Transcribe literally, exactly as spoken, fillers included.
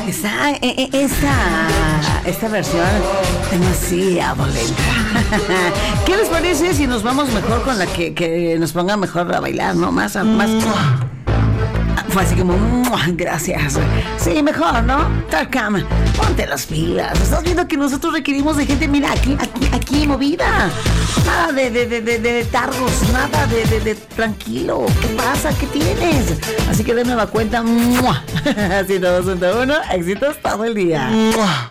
Esa, e- e- esa, esta versión demasiado lenta. ¿Qué les parece si nos vamos mejor con la que, que nos ponga mejor a bailar, ¿no? Más, más. Fue así como, gracias. Sí, mejor, ¿no? Tarkam, ponte las pilas. Estás viendo que nosotros requerimos de gente, mira, aquí, aquí, aquí, movida. Nada de, de, de, de, de letargos, nada de, de, de tranquilo. ¿Qué pasa? ¿Qué tienes? Así que de nueva cuenta, ciento dos punto uno, éxitos todo el día.